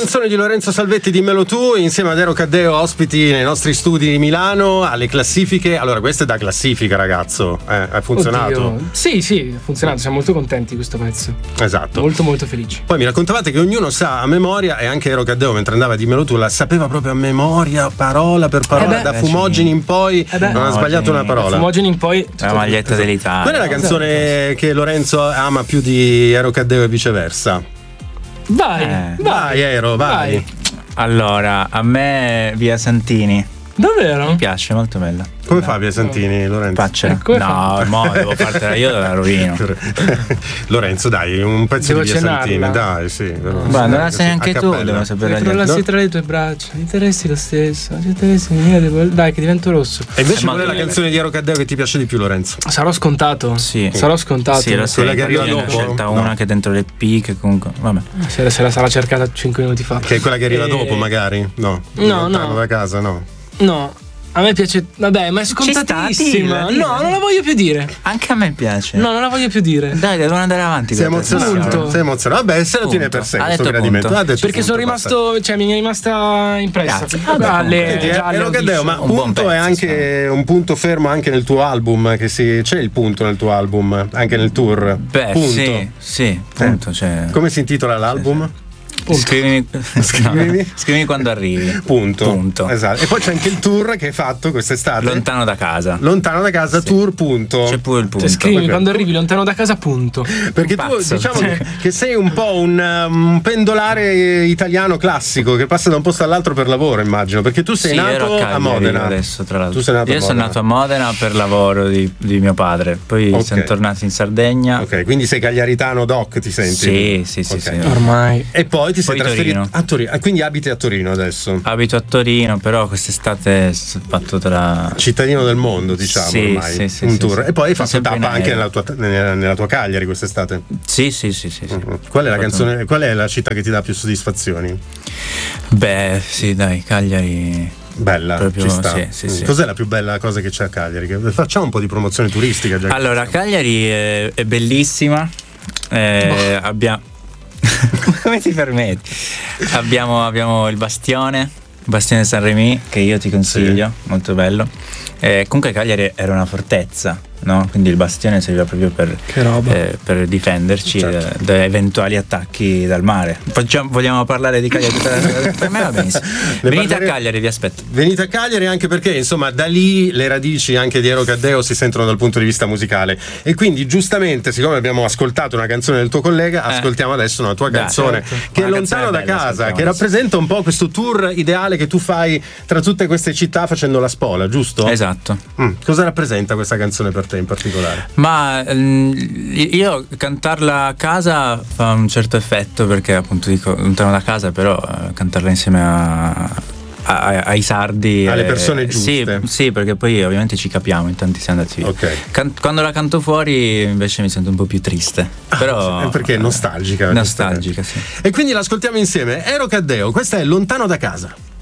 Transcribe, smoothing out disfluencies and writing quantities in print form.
canzone di Lorenzo Salvetti, Dimmelo tu, insieme ad Ero Caddeo, ospiti nei nostri studi di Milano, alle classifiche. Allora, questa è da classifica, ragazzo. Ha funzionato? Oddio. Sì, ha funzionato, siamo molto contenti di questo pezzo. Esatto. Molto molto felici. Poi mi raccontavate che ognuno sa a memoria, e anche Ero Caddeo mentre andava a Dimmelo tu la sapeva proprio a memoria, parola per parola, da Fumogeni in poi non ha sbagliato una parola. Fumogeni in poi la maglietta dell'Italia. Qual è la canzone che Lorenzo ama più di Ero Caddeo e viceversa? Vai, Ero, vai. Allora, a me Via Santini. Davvero? Mi piace, molto bella. Come fa Via Santini, Lorenzo? Faccela. No, devo fartela io, la rovino. Lorenzo, dai, un pezzo Devo di Via Santini, cenarla. dai, sì. Ma non la sai neanche tu, devo sapere. Crollassi tra le tue braccia, interesti lo stesso, dai che divento rosso. E invece qual è la canzone di Ero Caddeo che ti piace di più, Lorenzo? Sarò scontato? Sì. Sarò scontato. Sì, lo so. Quella che arriva Ne ho dopo? scelta una che è dentro le P, che comunque, vabbè. Se la sarà cercata 5 minuti fa. Che è quella che arriva dopo, magari? No. Lontano da casa, no. No. A me piace, vabbè, ma è scontatissima. No, non la voglio più dire. Anche a me piace. No, non la voglio più dire. Dai, devono andare avanti. Sei emozionato. Vabbè, se lo tiene per sé questo gradimento. Perché sono rimasto, cioè mi è rimasta impressa. Ero Caddeo, ma punto è anche un punto fermo anche nel tuo album, c'è il punto nel tuo album, anche nel tour. Beh, punto. sì, punto. Cioè. Come si intitola l'album? Scrivimi quando arrivi. Punto. Esatto. E poi c'è anche il tour che hai fatto quest'estate. Lontano da casa, sì. Tour, punto. C'è pure il punto. Cioè, scrivimi quando arrivi lontano da casa, punto. Perché tu diciamo che sei un po' un pendolare italiano classico che passa da un posto all'altro per lavoro, immagino. Perché tu sei nato a Modena. Adesso, tra l'altro. Io sono nato a Modena per lavoro di mio padre. Poi siamo tornati in Sardegna. Ok, quindi sei cagliaritano doc, ti senti? Sì. Ormai. E poi ti sei trasferito a Torino. Quindi abiti a Torino adesso? Abito a Torino, però quest'estate ho fatto cittadino del mondo, diciamo, ormai. Un tour. E poi hai fatto tappa anche nella tua Cagliari quest'estate? Sì. Qual è la canzone? Qual è la città che ti dà più soddisfazioni? Beh, sì, dai, Cagliari. Bella, proprio, ci sta. Sì. Cos'è la più bella cosa che c'è a Cagliari? Facciamo un po' di promozione turistica già. Allora, Cagliari è bellissima. Abbiamo come ti permetti? Abbiamo il Bastione San Remi, che io ti consiglio, molto bello. Comunque Cagliari era una fortezza, no? Quindi il bastione serviva proprio per difenderci da eventuali attacchi dal mare. Vogliamo parlare di Cagliari? Per me va benissimo. Venite a Cagliari, vi aspetto. Venite a Cagliari anche perché insomma da lì le radici anche di Ero Caddeo si sentono dal punto di vista musicale, e quindi giustamente, siccome abbiamo ascoltato una canzone del tuo collega, ascoltiamo adesso una tua canzone che è Lontano da casa, che rappresenta un po' questo tour ideale che tu fai tra tutte queste città facendo la spola, giusto? Esatto. Cosa rappresenta questa canzone per te in particolare? Ma io cantarla a casa fa un certo effetto, perché appunto dico lontano da casa, però cantarla insieme ai sardi, alle persone giuste. Sì, perché poi ovviamente ci capiamo, in tanti siamo andati via. Quando la canto fuori invece mi sento un po' più triste, però perché è nostalgica. Nostalgica, sì. E quindi l'ascoltiamo insieme. Ero Caddeo, questa è Lontano da casa.